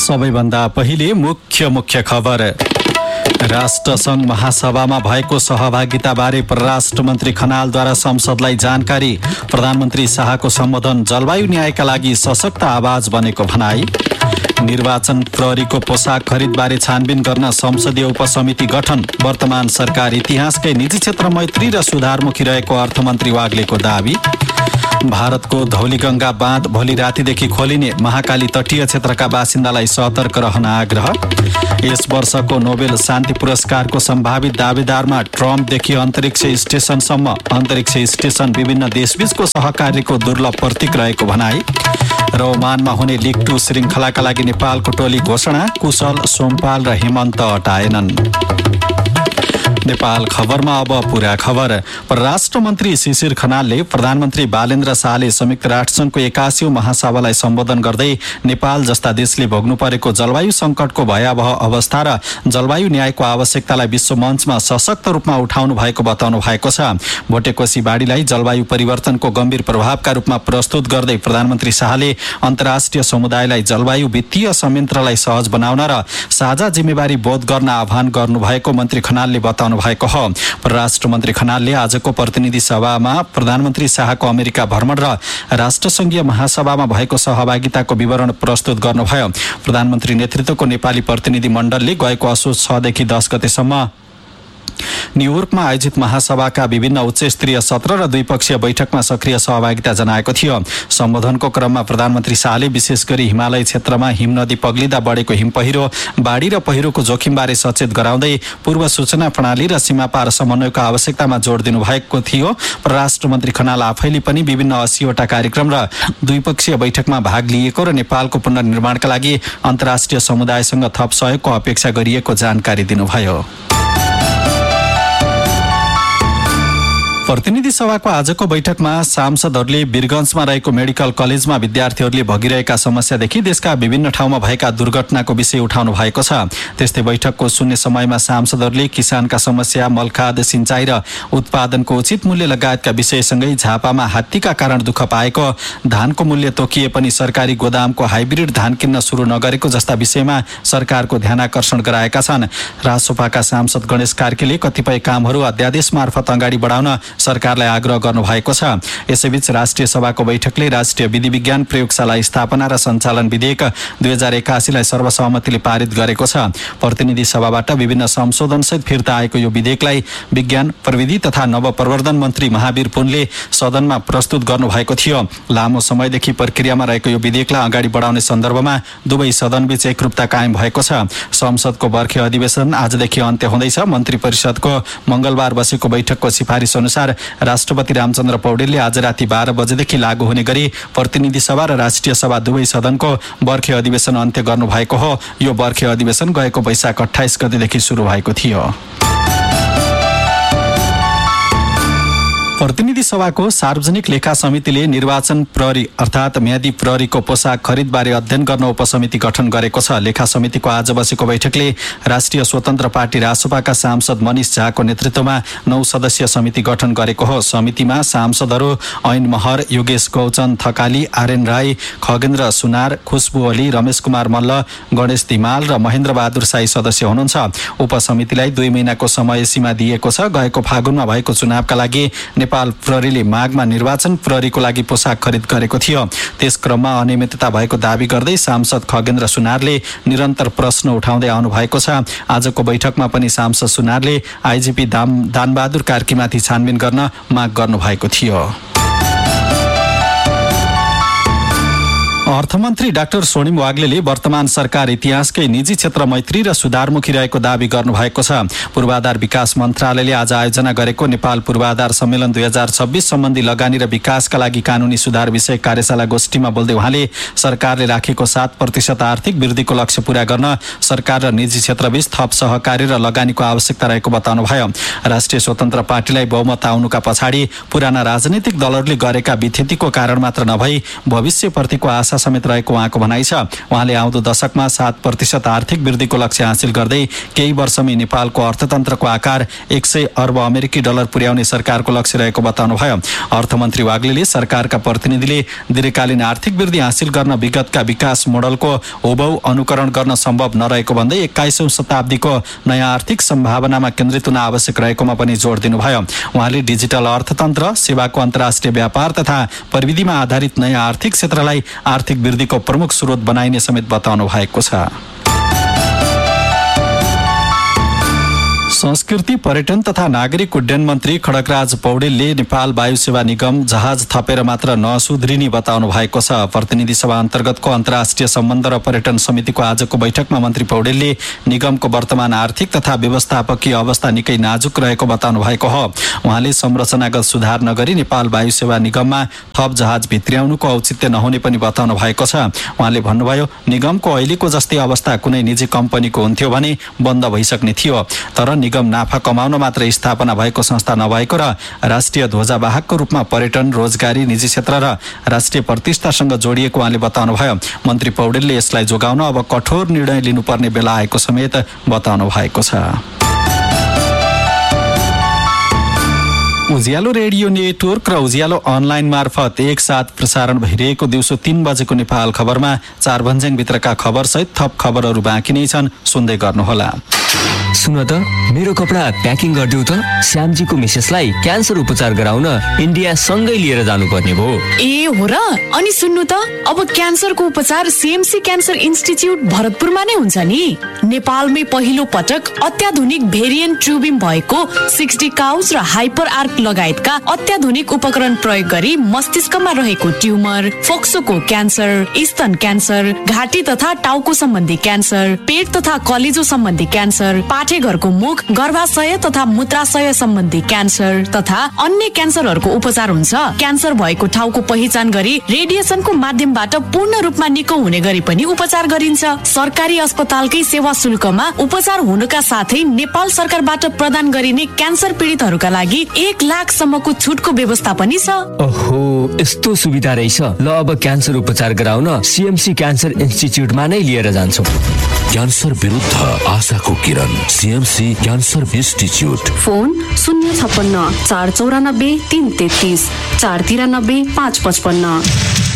सबैभन्दा पहिले मुख्य खबर। राष्ट्रसङ्घ महासभामा भएको सहभागिताबारे परराष्ट्र मन्त्री खनालद्वारा संसदलाई जानकारी। प्रधानमन्त्री शाहको सम्बोधन जलवायु न्यायका लागि सशक्त आवाज बनेको भनाई। निर्वाचन प्रहरीको पोसाक खरिदबारे छानबिन गर्न संसदीय उपसमिति गठन। वर्तमान सरकार इतिहासकै निजी क्षेत्र मैत्री र सुधारमुखी रहेको अर्थमन्त्री वाग्लेको दावी। भारतको धौलीगङ्गा बाँध भोलि रातिदेखि खोलिने। महाकाली तटीय क्षेत्रका बासिन्दालाई सतर्क रहन आग्रह। यस वर्षको नोबेल शान्ति पुरस्कारको सम्भावित दावेदारमा ट्रम्पदेखि अन्तरिक्ष स्टेशनसम्म। अन्तरिक्ष स्टेशन विभिन्न देशबीचको सहकार्यको दुर्लभ प्रतीक रहेको भनाई। र ओमानमा हुने लिग 2 श्रृङ्खलाका लागि नेपालको टोली घोषणा। कुशल, सोमपाल र हेमन्त हटाएनन्। नेपाल खबरमा अब पूरा खबर। परराष्ट्र मन्त्री शिशिर खनालले प्रधानमन्त्री बालेन्द्र शाहले संयुक्त राष्ट्रसङ्घको 81औं महासभालाई सम्बोधन गर्दै नेपाल जस्ता देशले भोग्नु परेको जलवायु सङ्कटको भयावह अवस्था र जलवायु न्यायको आवश्यकतालाई विश्व मञ्चमा सशक्त रूपमा उठाउनु भएको बताउनु भएको छ। भोटेकोशी बाढीलाई जलवायु परिवर्तनको गम्भीर प्रभावका रूपमा प्रस्तुत गर्दै प्रधानमन्त्री शाहले अन्तर्राष्ट्रिय समुदायलाई जलवायु वित्तीय संयन्त्रलाई सहज बनाउन र साझा जिम्मेवारी बोध गर्न आह्वान गर्नुभएको मन्त्री खनालले बताउनु भएको हो। परराष्ट्र मन्त्री खनालले आजको प्रतिनिधि सभामा प्रधानमन्त्री शाहको अमेरिका भ्रमण र राष्ट्रसङ्घीय महासभामा भएको सहभागिताको विवरण प्रस्तुत गर्नुभयो। प्रधानमन्त्री नेतृत्वको नेपाली प्रतिनिधि मण्डलले गएको असोज 6 देखि 10 गतेसम्म न्युयोर्कमा आयोजित महासभाका विभिन्न उच्चस्तरीय सत्र र द्विपक्षीय बैठकमा सक्रिय सहभागिता जनाएको थियो। सम्बोधनको क्रममा प्रधानमन्त्री शाहले विशेष गरी हिमालय क्षेत्रमा हिमनदी पग्लिँदा बढेको हिमपहिरो, बाढी र पहिरोको जोखिमबारे सचेत गराउँदै पूर्व सूचना प्रणाली र सीमापार समन्वयको आवश्यकतामा जोड दिनुभएको थियो। परराष्ट्र मन्त्री खनाल आफैले पनि विभिन्न 80वटा कार्यक्रम र द्विपक्षीय बैठकमा भाग लिएको र नेपालको पुनर्निर्माणका लागि अन्तर्राष्ट्रिय समुदायसँग थप सहयोगको अपेक्षा गरिएको जानकारी दिनुभयो। प्रतिनिधि सभाको आजको बैठकमा सांसदहरूले वीरगञ्जमा रहेको मेडिकल कलेजमा विद्यार्थीहरूले भोगिरहेका समस्यादेखि देशका विभिन्न ठाउँमा भएका दुर्घटनाको विषय उठाउनु भएको छ। त्यस्तै बैठकको शून्य समयमा सांसदहरूले किसानका समस्या, मलखाद सिंचाई र उत्पादनको उचित मूल्य लगायतका विषयसँगै झापामा हात्तीका कारण दुःख पाएको, धानको मूल्य तोकिए पनि सरकारी गोदामको हाइब्रिड धान किन्न सुरु नगरेको जस्ता विषयमा सरकारको ध्यानाकर्षण गराएका छन्। रासोपाका सांसद गणेश कार्कीले कतिपय कामहरू अध्यादेश मार्फत अगाडि बढाउन सरकारलाई आग्रह गर्नुभएको छ। यसैबीच राष्ट्रिय सभाको बैठकले राष्ट्रिय विधि विज्ञान प्रयोगशाला स्थापना र सञ्चालन विधेयक 2081 लाई सर्वसहमतिले पारित गरेको छ। प्रतिनिधि सभाबाट विभिन्न संशोधनसहित फिर्ता आएको यो विधेयकलाई विज्ञान, प्रविधि तथा नवप्रवर्धन मन्त्री महावीर पुनले सदनमा प्रस्तुत गर्नुभएको थियो। लामो समयदेखि प्रक्रियामा रहेको यो विधेयकलाई अगाडि बढाउने सन्दर्भमा दुवै सदनबीच एकरूपता कायम भएको छ। संसदको बर्खे अधिवेशन आजदेखि अन्त्य हुँदैछ। मन्त्री परिषदको मंगलबार बसेको बैठकको सिफारिस अनुसार राष्ट्रपति रामचन्द्र पौडेलले आज राति 12 बजेदेखि लागू हुने गरी प्रतिनिधि सभा र राष्ट्रिय सभा दुवै सदनको बर्खे अधिवेशन अन्त्य गर्नुभएको हो। यो बर्खे अधिवेशन गएको वैशाख 28 गतेदेखि सुरु भएको थियो। प्रतिनिधि सभाको सार्वजनिक लेखा समितिले निर्वाचन प्रहरी अर्थात् म्यादी प्रहरीको पोसाक खरिदबारे अध्ययन गर्न उपसमिति गठन गरेको छ। लेखा समितिको आज बसेको बैठकले राष्ट्रिय स्वतन्त्र पार्टी रासोपाका सांसद मनिष झाको नेतृत्वमा 9 सदस्यीय समिति गठन गरेको हो। समितिमा सांसदहरू ऐन महर, योगेश गौचन थकाली, आर्यन राई, खगेन्द्र सुनार, खुशबु ओली, रमेश कुमार मल्ल, गणेश दिमाल र महेन्द्र बहादुर साई सदस्य हुनुहुन्छ। उपसमितिलाई 2 महिनाको समय सीमा दिएको छ। गएको फागुनमा भएको चुनावका लागि नेपाल प्रहरीले माघमा निर्वाचन प्रहरीको लागि पोसाक खरिद गरेको थियो। त्यस क्रममा अनियमितता भएको दावी गर्दै सांसद खगेन्द्र सुनारले निरन्तर प्रश्न उठाउँदै आउनु भएको छ। आजको बैठकमा पनि सांसद सुनारले आइजिपी दानबहादुर कार्कीमाथि छानबिन गर्न माग गर्नुभएको थियो। अर्थमन्त्री डाक्टर स्वर्णिम वाग्लेले वर्तमान सरकार इतिहासकै निजी क्षेत्र मैत्री र सुधारमुखी रहेको दावी गर्नुभएको छ। पूर्वाधार विकास मन्त्रालयले आज आयोजना गरेको नेपाल पूर्वाधार सम्मेलन 2026 सम्बन्धी लगानी र विकासका लागि कानूनी सुधार विषय कार्यशाला गोष्ठीमा बोल्दै उहाँले सरकारले राखेको 7% आर्थिक वृद्धिको लक्ष्य पूरा गर्न सरकार र निजी क्षेत्रबीच थप सहकारी र लगानीको आवश्यकता रहेको बताउनुभयो। राष्ट्रिय स्वतन्त्र पार्टीलाई बहुमत आउनुका पछाडि पुराना राजनैतिक दलहरूले गरेका विथितिको कारण मात्र नभई भविष्यप्रतिको आशा समेत रहेको उहाँको भनाइ छ। उहाँले आउँदो दशकमा 7% आर्थिक वृद्धिको लक्ष्य हासिल गर्दै केही वर्षमै नेपालको अर्थतन्त्रको आकार 100 अर्ब अमेरिकी डलर पुर्याउने सरकारको लक्ष्य रहेको बताउनुभयो। अर्थमन्त्री वाग्लेले सरकारका प्रतिनिधिले दीर्घकालीन आर्थिक वृद्धि हासिल गर्न विगतका विकास मोडलको हुबहु अनुकरण गर्न सम्भव नरहेको भन्दै 21औं शताब्दीको नयाँ आर्थिक सम्भावनामा केन्द्रित हुन आवश्यक रहेकोमा पनि जोड दिनुभयो। उहाँले डिजिटल अर्थतन्त्र, सेवाको अन्तर्राष्ट्रिय व्यापार तथा प्रविधिमा आधारित नयाँ आर्थिक क्षेत्रलाई आर्थिक वृद्धिको प्रमुख स्रोत बनाइने समेत बताउनु भएको छ। संस्कृति, पर्यटन तथा नागरिक उड्डयन मन्त्री खड्गराज पौडेलले नेपाल वायु सेवा निगम जहाज थपेर मात्र नसुध्रिने बताउनु भएको छ। प्रतिनिधि सभा अन्तर्गतको अन्तर्राष्ट्रिय सम्बन्ध र पर्यटन समितिको आजको बैठकमा मन्त्री पौडेलले निगमको वर्तमान आर्थिक तथा व्यवस्थापकीय अवस्था निकै नाजुक रहेको बताउनु भएको हो। उहाँले संरचनागत सुधार नगरी नेपाल वायु सेवा निगममा थप जहाज भित्र्याउनुको औचित्य नहुने पनि बताउनु भएको छ। उहाँले भन्नुभयो, निगमको अहिलेको जस्तै अवस्था कुनै निजी कम्पनीको हुन्थ्यो भने बन्द भइसक्ने थियो। तर निगम नाफा कमाउन मात्र स्थापना भएको संस्था नभएको र राष्ट्रिय ध्वजावाहकको रूपमा पर्यटन, रोजगारी, निजी क्षेत्र र राष्ट्रिय प्रतिष्ठासँग जोडिएको उहाँले बताउनुभयो। मन्त्री पौडेलले यसलाई जोगाउन अब कठोर निर्णय लिनुपर्ने बेला आएको समेत बताउनु भएको छ। उज्यालो रेडियो नेटवर्क र उज्यालो अनलाइन मार्फत एकसाथ प्रसारण भइरहेको दिउँसो 3 बजेको नेपाल खबरमा 4 भन्ज्याङभित्रका खबरसहित थप खबरहरू बाँकी नै छन्, सुन्दै गर्नुहोला। सुन त, मेरो कपडा प्याकिङ गरिदेऊ त। श्यामजीको मिसेसलाई क्यान्सर उपचार गराउन इन्डिया सँगै लिएर जानुपर्ने भयो। ए हो र? अनि सुन्नु त, अब क्यान्सरको उपचार सीएमसी क्यान्सर इन्स्टिच्युट भरतपुरमा नै हुन्छ नि। नेपालमै पहिलो पटक अत्याधुनिक भेरिएन्ट ट्युबिम भएको 60 काउज र हाइपर आर्क लगायतका अत्याधुनिक उपकरण प्रयोग गरी मस्तिष्कमा रहेको ट्युमर, फोक्सोको क्यान्सर, स्तन क्यान्सर, घाँटी तथा टाउको सम्बन्धी क्यान्सर, पेट तथा कलेजो सम्बन्धी क्यान्सर, पाठेघरको मुख, गर्भाशय तथा मूत्राशय सम्बन्धी क्यान्सर तथा अन्य क्यान्सरहरूको उपचार हुन्छ। क्यान्सर भएको ठाउँको पहिचान गरी रेडिएसनको माध्यमबाट पूर्ण रूपमा निको हुने गरी पनि उपचार गरिन्छ। सरकारी अस्पतालकै सेवा शुल्कमा उपचार हुनुका साथै नेपाल सरकारबाट प्रदान गरिने क्यान्सर पीडितहरूका लागि 1 लाखसम्मको छुटको व्यवस्था पनि छ। ओहो, यस्तो सुविधा रहेछ। ल, अब क्यान्सर उपचार गराउन सीएमसी क्यान्सर इन्स्टिच्युटमा नै लिएर जान्छौँ। क्यान्सर विरुद्ध आशाको किरण, सीएमसी क्यान्सर इन्स्टिच्युट। फोन 056 494 333 493 555।